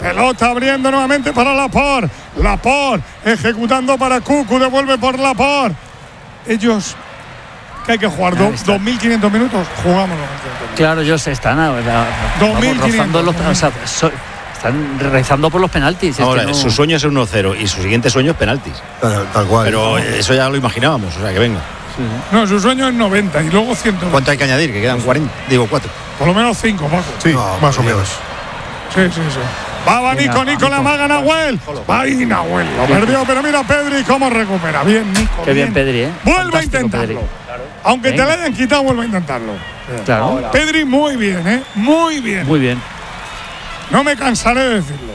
Pelota abriendo nuevamente para Laporte. Laporte ejecutando para Cucu. Devuelve por Laporte. Ellos, que hay que jugar 2.500 minutos, jugamos 2.500. Claro, ellos están 2.500. Están rezando por los penaltis. Ahora, su sueño es el 1-0 y su siguiente sueño es penaltis. Tal cual. Pero eso ya lo imaginábamos, o sea, que venga. Sí. No, su sueño es 90 y luego 100. ¿Cuánto hay que añadir? Que quedan 40, digo 4. Por lo menos 5, Paco. Sí, más o menos. Sí. Va Nico, la maga Nahuel. Va ahí Nahuel. Lo perdió, pero mira Pedri cómo recupera. Bien, Nico. Qué bien Pedri, ¿eh? Vuelve a intentarlo. Claro. Aunque te lo hayan quitado, vuelve a intentarlo. Claro. Pedri muy bien, ¿eh? Muy bien. Muy bien. No me cansaré de decirlo.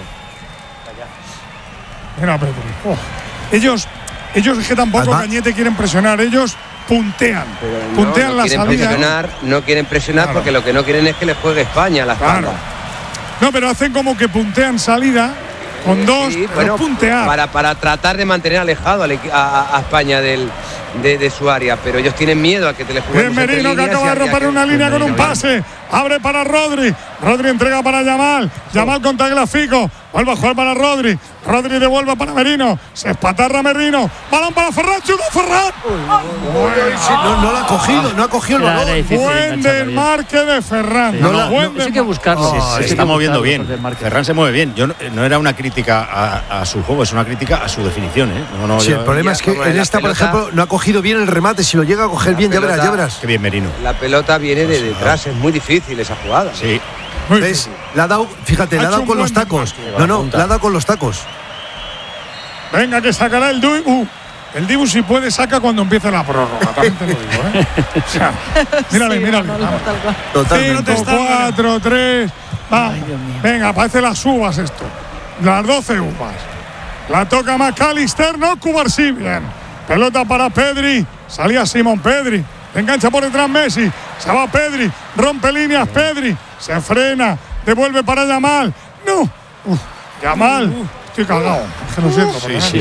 Mira Pedri. Ellos es que tampoco Cañete quieren presionar. Ellos puntean la salida. No quieren presionar claro. Porque lo que no quieren es que les juegue España a la espalda. Claro. No, pero hacen como que puntean salida con dos, pero puntear. Para tratar de mantener alejado a España de su área, pero ellos tienen miedo a que te les jueguen. Bien Merino, que acaba de romper una línea con un pase. Abre para Rodri. Rodri entrega para Yamal. Yamal con Tagliafico. Vuelve a jugar para Rodri. Rodri devuelve para Merino. Se espatarra Merino. Balón para Ferran. ¡Chuta Ferran! No lo ha cogido. No ha cogido el balón. Buen desmarque de Ferran. Sí, hay que buscarlo. Se está moviendo bien. Ferran se mueve bien. No era una crítica a su juego, es una crítica a su definición. Sí, el problema es que en esta, por ejemplo, no ha cogido bien el remate. Si lo llega a coger bien, ya verás. Qué bien Merino. La pelota viene de detrás. Es muy difícil esa jugada. Sí. ¿Ves? Le ha dado, fíjate, le ha dado con los tacos. Le ha dado con los tacos. Venga, que sacará el Dibu. El Dibu, si puede, saca cuando empiece la prórroga. También te lo digo, O sea, mírale. 5, 4, 3. Va. Venga, parece las uvas esto. Las 12 uvas. La toca McAllister, no Cubarsí. Bien. Pelota para Pedri. Salía Simón Pedri. Engancha por detrás Messi. Se va Pedri. Rompe líneas Pedri. Se frena. Devuelve para Yamal. No. Yamal. Estoy cagado. Es que lo siento.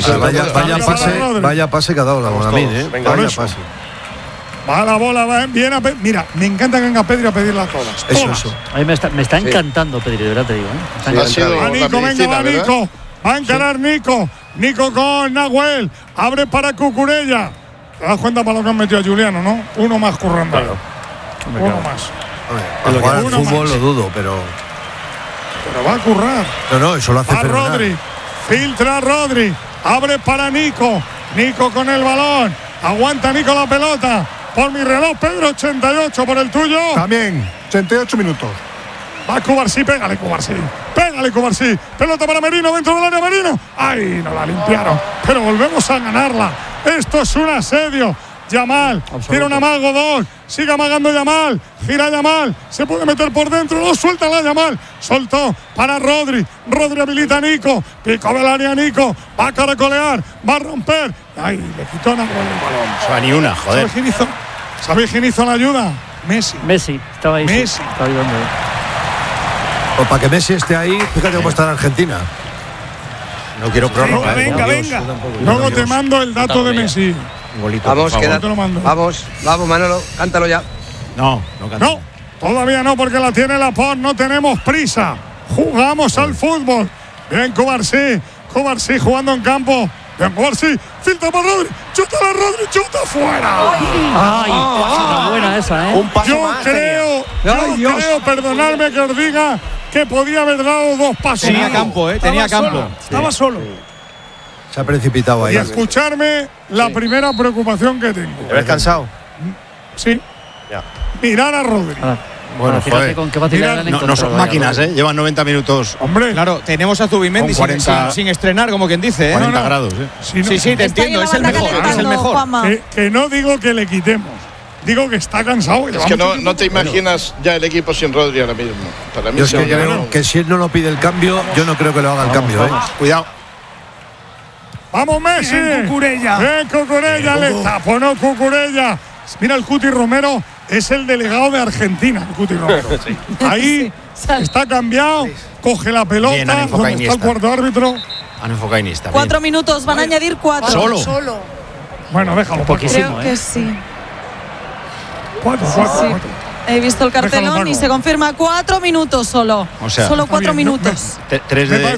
Vaya pase que ha dado la Bonamín, Vaya pase. Va la bola, va bien a Pedri. Mira, me encanta que venga Pedri a pedirla todas. Eso. A mí me está encantando Pedri, de verdad te digo. Va Nico, venga, Nico. Va a encarar Nico. Nico con Nahuel. Abre para Cucurella. ¿Te das cuenta para lo que han metido a Juliano, no? Uno más currando. Claro. Uno más. Para jugar al fútbol lo dudo, pero va a currar. No, eso lo hace fenomenal. Rodri. Filtra Rodri. Abre para Nico. Nico con el balón. Aguanta Nico la pelota. Por mi reloj, Pedro, 88. Por el tuyo. También, 88 minutos. Va Cubarsí, pégale Cubarsí. Pelota para Merino, dentro del área Merino. ¡Ay! No la limpiaron. Pero volvemos a ganarla. Esto es un asedio. Yamal, tiene un amago, 2. Sigue amagando Yamal. Gira Yamal. Se puede meter por dentro. No, suelta la Yamal. Soltó para Rodri. Rodri habilita a Nico. Pico del área Nico. Va a caracolear. Va a romper. ¡Ay! Le quitó el balón. O sea, ni una, joder. ¿Sabéis quién hizo la ayuda? Messi. Estaba ahí. Messi. Estaba ayudando. Pues para que Messi esté ahí, fíjate cómo está en Argentina. No quiero prórroga. Venga. Luego te mando el dato de Messi. Bolito, vamos, Manolo, cántalo ya. No canta. No, todavía no, porque la tiene Laporte. No tenemos prisa. Jugamos al fútbol. Bien, Cubarsí jugando en campo. Bien, Cubarsí, filtra para Rodri. Chuta fuera. Ay, una buena esa, Un paso yo creo, perdonadme que os diga, que podía haber dado 2 pasos. Tenía campo, tenía campo. Estaba solo. Se ha precipitado ahí. Y escucharme la primera preocupación que tengo. ¿Te ves cansado? Sí. Ya. Mirar a Rodri. Bueno, fíjate con qué facilidad no son máquinas, Llevan 90 minutos. Hombre, claro, tenemos a Zubimendi sin estrenar, como quien dice, 40 grados, Sí, te entiendo, es el mejor. Que no digo que le quitemos. Digo que está cansado. Es que no te imaginas ya el equipo sin Rodri ahora mismo. Para mí yo es que creo que si él no lo pide el cambio, yo no creo que lo haga el cambio. Cuidado. ¡Vamos, Messi! Cucurella. Le tapó, no Cucurella. Mira, el Cuti Romero es el delegado de Argentina, el Cuti Romero. Ahí está cambiado, coge la pelota. Bien, ¿dónde está el cuarto árbitro? Han enfocado Iniesta. 4 minutos, van a añadir 4. ¿Solo? Bueno, déjalo. Creo que sí. 4. He visto el cartelón y se confirma 4 minutos solo. O sea, solo 4 minutos. 3 de